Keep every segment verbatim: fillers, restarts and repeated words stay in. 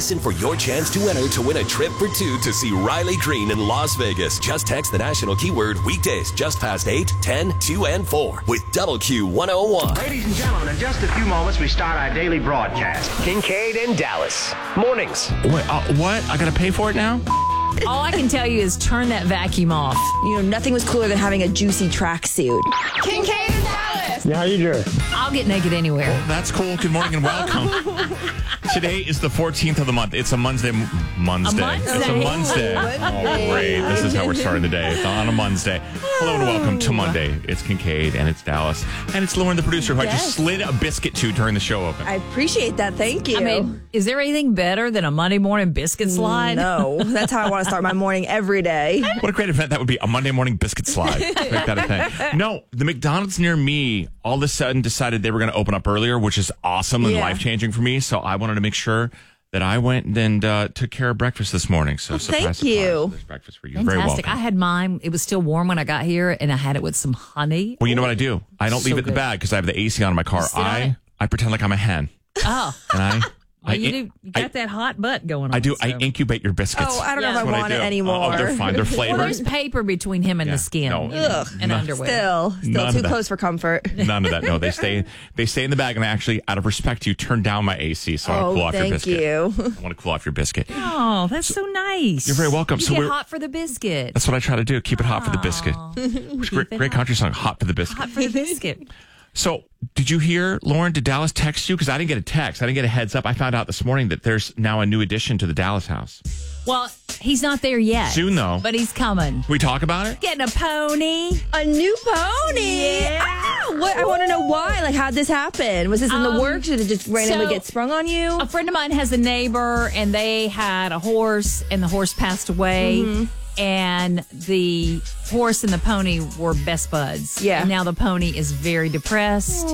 listen for your chance to enter to win a trip for two to see Riley Green in Las Vegas. Just text the national keyword weekdays just past eight, ten, two, and four with Double Q one oh one. Ladies and gentlemen, in just a few moments, we start our daily broadcast. Kincaid and Dallas. Mornings. Wait, uh, what? I got to pay for it now? All I can tell you is turn that vacuum off. You know, nothing was cooler than having a juicy tracksuit. Kincaid and Dallas. Yeah, how you doing? I'll get naked anywhere. That's cool. Good morning and welcome. Today is the fourteenth of the month. It's a Monday. Monday. A Monday. It's a Monday. Oh, great. This is how we're starting the day. It's on a Monday. Hello and welcome to Monday. It's Kincaid and it's Dallas. And it's Lauren, the producer, who I just Yes. slid a biscuit to during the show open. I appreciate that. Thank you. I mean, is there anything better than a Monday morning biscuit slide? No, that's how I want to start my morning every day. What a great event that would be. A Monday morning biscuit slide. Make that a thing. No, the McDonald's near me all of a sudden decided they were going to open up earlier, which is awesome and Yeah. life-changing for me. So I wanted to make sure that I went and uh, took care of breakfast this morning. So surprise, thank surprise, you. There's breakfast for you. Very Fantastic. welcome. I had mine. It was still warm when I got here, and I had it with some honey. Well, you know what I do? I don't So leave it in the good. bag because I have the A C on in my car. sit on I it? I pretend like I'm a hen, Oh, and I well, I, you, do, you got I, that hot butt going on. I do. so. I incubate your biscuits. Oh, I don't Yeah. know if That's I what want I it do. anymore. Oh, they're fine. They're flavored. Well, there's paper between him and Yeah. the skin No. and, Ugh. and No. underwear. Still, still None of too that. close for comfort. None of that. No, they stay. They stay in the bag, and I actually, out of respect to you, turn down my A C so I want to Oh, cool off your thank biscuit. you. I want to cool off your biscuit. Oh, that's so nice. You're very welcome. You So get we're- hot for the biscuit. That's what I try to do. Keep it hot for the biscuit. It's a great, it great hot. country song, "Hot for the Biscuit." Hot for the biscuit. So, did you hear, Lauren? Did Dallas text you? Because I didn't get a text. I didn't get a heads up. I found out this morning that there's now a new addition to the Dallas house. Well, he's not there yet. Soon, though. But he's coming. Can we talk about it? Getting a pony. A new pony. Yeah. Ah, what? I want to know why. Like, how'd this happen? Was this in the Um, works? Did it just randomly so- get sprung on you? A friend of mine has a neighbor, and they had a horse, and the horse passed away. Mm-hmm. And the horse and the pony were best buds. Yeah. And now the pony is very depressed.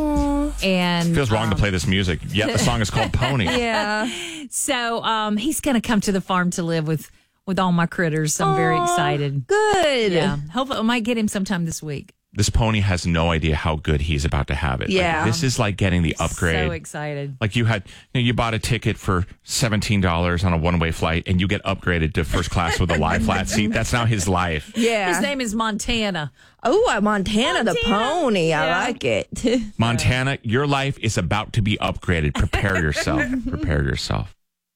And Feels wrong um, to play this music. Yet the song is called Pony. Yeah. So um, he's going to come to the farm to live with with all my critters. I'm very Aw, excited. Good. Yeah. Hopefully, I might get him sometime this week. This pony has no idea how good he's about to have it. Like, Yeah. this is like getting the upgrade. So excited. Like you had, you know, you bought a ticket for seventeen dollars on a one-way flight, and you get upgraded to first class with a lie flat seat. That's now his life. Yeah. His name is Montana. Oh, uh, Montana, the Montana. pony. I Yeah. like it. Montana, your life is about to be upgraded. Prepare yourself. Prepare yourself.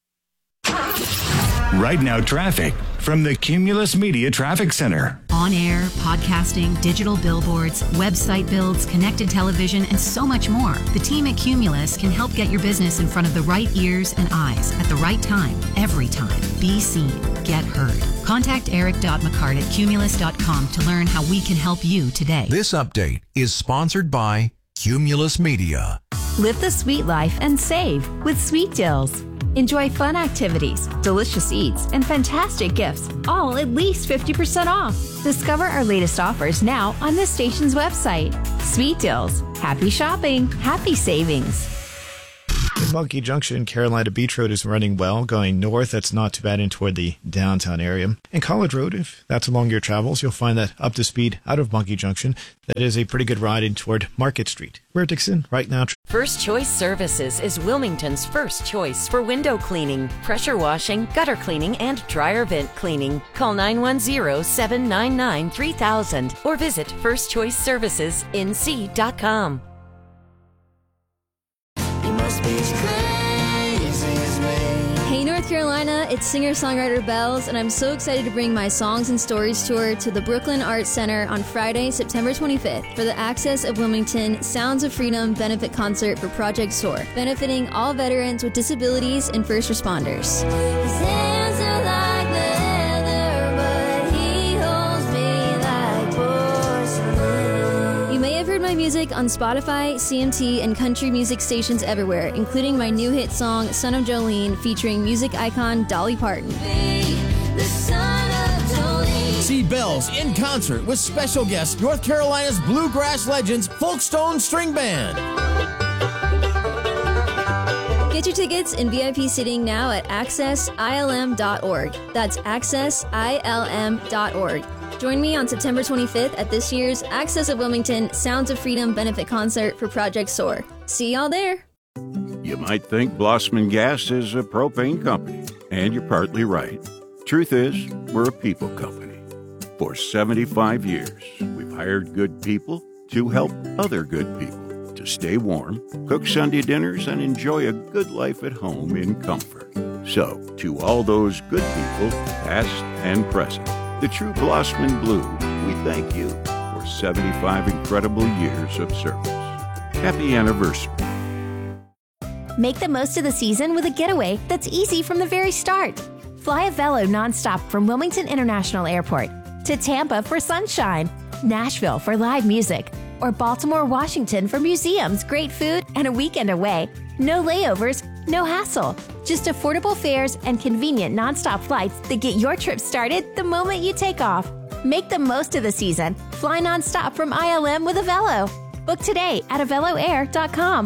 Right now, traffic from the Cumulus Media Traffic Center. On air, podcasting, digital billboards, website builds, connected television, and so much more. The team at Cumulus can help get your business in front of the right ears and eyes at the right time, every time. Be seen. Get heard. Contact eric.mccart at cumulus dot com to learn how we can help you today. This update is sponsored by Cumulus Media. Live the sweet life and save with Sweet Deals. Enjoy fun activities, delicious eats, and fantastic gifts, all at least fifty percent off. Discover our latest offers now on this station's website. Sweet Deals. Happy shopping, happy savings. Monkey Junction, Carolina Beach Road is running well. Going north, that's not too bad in toward the downtown area. And College Road, if that's along your travels, you'll find that up to speed out of Monkey Junction. That is a pretty good ride in toward Market Street. We're Dixon right now. First Choice Services is Wilmington's first choice for window cleaning, pressure washing, gutter cleaning, and dryer vent cleaning. Call nine one zero, seven nine nine, three thousand or visit first choice services n c dot com. Hey North Carolina, it's singer-songwriter Bells, and I'm so excited to bring my Songs and Stories tour to the Brooklyn Arts Center on Friday, September twenty-fifth for the Access of Wilmington Sounds of Freedom benefit concert for Project SOAR, benefiting all veterans with disabilities and first responders. You may have heard my music on Spotify, C M T, and country music stations everywhere, including my new hit song, Son of Jolene, featuring music icon Dolly Parton. See Bells in concert with special guest North Carolina's bluegrass legends Folkstone String Band. Get your tickets and V I P seating now at access I L M dot org. That's access I L M dot org. Join me on September twenty-fifth at this year's Access of Wilmington Sounds of Freedom benefit concert for Project SOAR. See y'all there. You might think Blossman Gas is a propane company. And you're partly right. Truth is, we're a people company. For seventy-five years, we've hired good people to help other good people to stay warm, cook Sunday dinners, and enjoy a good life at home in comfort. So, to all those good people, past and present, the true Blossman Blue, we thank you for seventy-five incredible years of service. Happy anniversary. Make the most of the season with a getaway that's easy from the very start. Fly a Velo nonstop from Wilmington International Airport to Tampa for sunshine, Nashville for live music, or Baltimore, Washington for museums, great food, and a weekend away. No layovers, no hassle. Just affordable fares and convenient nonstop flights that get your trip started the moment you take off. Make the most of the season. Fly nonstop from I L M with a Velo. Book today at avelo air dot com.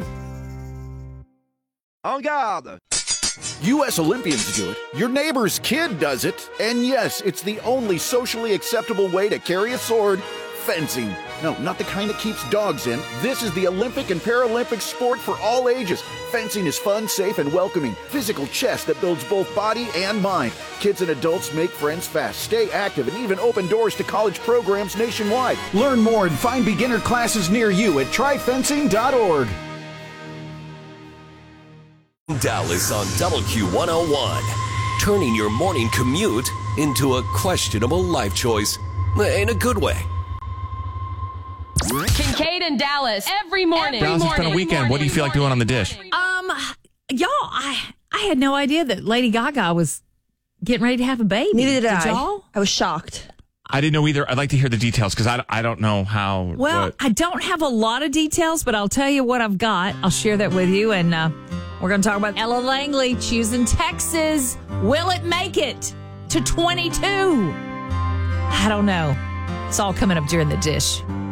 En garde! U S Olympians do it, your neighbor's kid does it, and yes, it's the only socially acceptable way to carry a sword: fencing. No, not the kind that keeps dogs in. This is the Olympic and Paralympic sport for all ages. Fencing is fun, safe, and welcoming. Physical chess that builds both body and mind. Kids and adults make friends fast, stay active, and even open doors to college programs nationwide. Learn more and find beginner classes near you at try fencing dot org. Dallas on W Q one oh one. Turning your morning commute into a questionable life choice in a good way. Kincaid and Dallas every morning. Dallas, it's been a weekend. What do you feel like doing on the dish? Um, y'all, I I had no idea that Lady Gaga was getting ready to have a baby. Neither did, did I. y'all? I was shocked. I didn't know either. I'd like to hear the details because I, I don't know how. Well, what. I don't have a lot of details, but I'll tell you what I've got. I'll share that with you. And uh, we're going to talk about Ella Langley choosing Texas. Will it make it to twenty-two? I don't know. It's all coming up during the dish.